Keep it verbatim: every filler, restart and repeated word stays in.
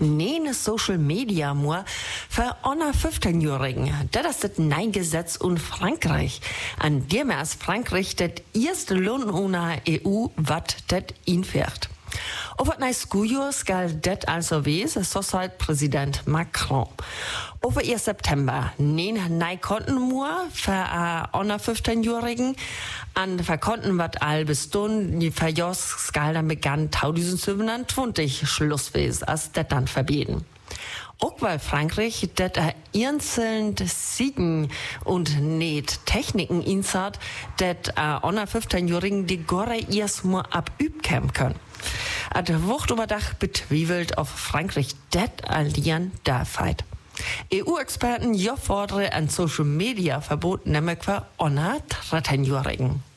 nene Social Media nur für unter fünfzehn-Jährigen. Das ist das neue Gesetz in Frankreich. An dem ist Frankreich das erste Land in der E U, was das einführt. Auf das neue Schuljahr soll das also wesen, so sagt Präsident Macron. Auf den ersten September neun neue Konten nur für äh, unter fünfzehn-Jährigen. An verkonnten wat all bis dun, die Verjos skal dann begann tausendsiebenundzwanzig Schlusswes, als das dann verbieten. Auch weil Frankreich das einzeln Siegen und nicht Techniken insat, das äh, unter fünfzehn-Jährigen die Gore erst mal abüben können. Ad Wucht überdach betwiebelt auf Frankreich das allian da feit. E U-Experten ja fordere ein Social-Media-Verbot nämlich für unter dreizehn-Jährigen.